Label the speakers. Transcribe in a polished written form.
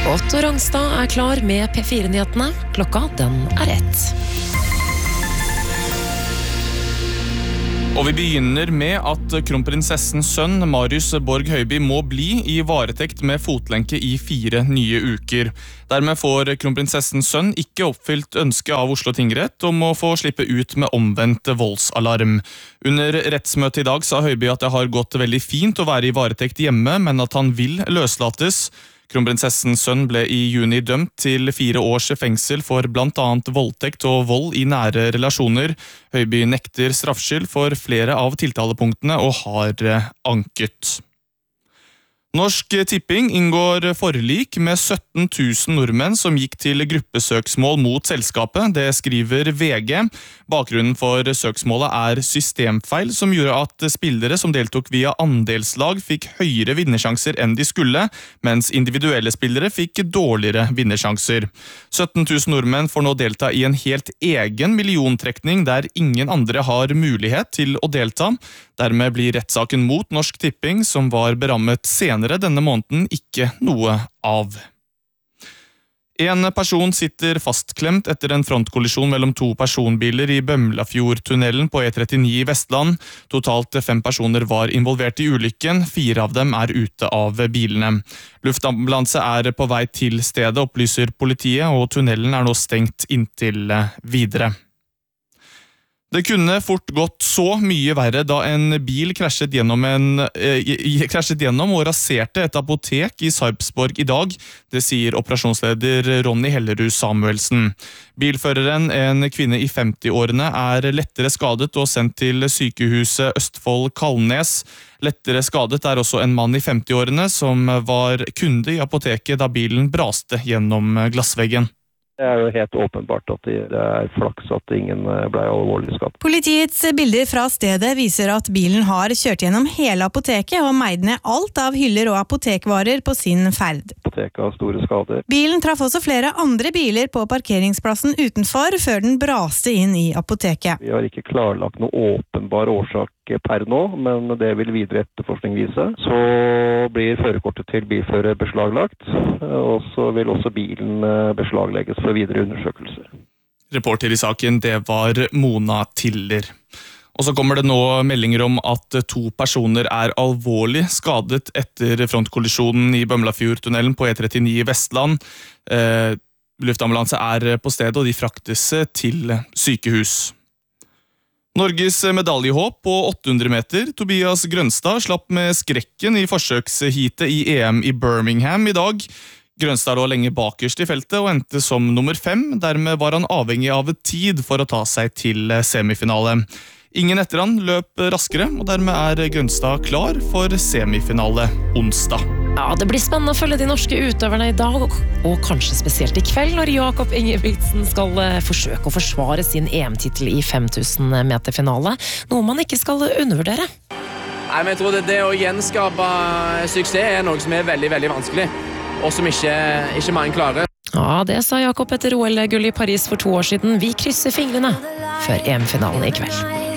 Speaker 1: Otto Rangstad klar med P4-nyhetene. Klokka den 1.
Speaker 2: Og vi begynner med at kronprinsessens sønn, Marius Borg Høiby, må bli i varetekt med fotlenke i 4 nye uker. Dermed får kronprinsessens sønn ikke oppfylt ønske av Oslo tingrett om å få slippe ut med omvendt voldsalarm. Under rettsmøtet i dag sa Høiby at det har gått veldig fint å være i varetekt hjemme, men at han vil løslates. Kronprinsessens sønn ble i juni dømt til 4 års fengsel for blant annet voldtekt og vold i nære relasjoner. Høiby nekter straffskyld for flere av tiltalepunktene og har anket. Norsk Tipping inngår forlik med 17 000 nordmenn som gikk til gruppesøksmål mot selskapet. Det skriver VG. Bakgrunnen for søksmålet systemfeil som gjorde at spillere som deltok via andelslag fikk høyere vinnersjanser enn de skulle, mens individuelle spillere fikk dårligere vinnersjanser. 17 000 nordmenn får nå delta i en helt egen milliontrekning der ingen andre har mulighet til å delta. Dermed blir rettssaken mot Norsk Tipping, som var berammet senere denne måneden, ikke noe av. En person sitter fastklemt etter en frontkollisjon mellom 2 personbiler i Bømlafjordtunnelen på E39 i Vestland. Totalt 5 personer var involvert i ulykken, 4 av dem ute av bilene. Luftambulanse på vei til stedet, opplyser politiet, og tunnelen nå stengt inntil videre. Det kunne fort gått så mye verre da en bil krasjet gjennom og raserte et apotek i Sarpsborg i dag. Det sier operasjonsleder Ronny Hellerud Samuelsen. Bilføreren, en kvinne i 50-årene, lettere skadet og sendt til sykehuset Østfold Kalnes. Lettere skadet også en mann i 50-årene som var kunde i apoteket da bilen braste gjennom glassveggen.
Speaker 3: Det jo helt åpenbart at det flaks at ingen ble alvorlig skadd.
Speaker 4: Politiets bilder fra stedet viser at bilen har kjørt gjennom hele apoteket og meid ned alt av hyller og apotekvarer på sin ferd.
Speaker 3: Apoteket har store skader.
Speaker 4: Bilen traff også flere andre biler på parkeringsplassen utenfor før den braste inn i apoteket.
Speaker 3: Vi har ikke klarlagt noe åpenbar årsak per nå, men det vil videre etterforskning vise. Så blir førerkortet til bilfører beslaglagt, og så vil også bilen beslaglegges for videre undersøkelser.
Speaker 2: Reporter i saken, det var Mona Tiller. Og så kommer det nå meldinger om at 2 personer alvorlig skadet etter frontkollisjonen i Bømlafjordtunnelen på E39 i Vestland. Luftambulanse på stedet, og de fraktes til sykehus. Norges medaljehåp på 800 meter. Tobias Grønstad slapp med skrekken i forsøksheatet i EM i Birmingham i dag. Grønstad lå lenge bakerst i feltet og endte som nummer 5. Dermed var han avhengig av tid for å ta seg til semifinale. Ingen etter han løp raskere, og dermed Grønstad klar for semifinale onsdag.
Speaker 1: Ja, det blir spennende å følge de norske utøverne i dag, og kanskje spesielt i kveld, når Jakob Ingebrigtsen skal forsøke å forsvare sin EM-titel i 5000 meter finale, noe man ikke skal undervurdere.
Speaker 5: Nei, men jeg tror det å gjenskape suksess noe som veldig, veldig vanskelig, og som ikke mange klarer.
Speaker 1: Ja, det sa Jakob etter OL-gull i Paris for 2 år siden. Vi krysser fingrene før EM-finalen i kveld.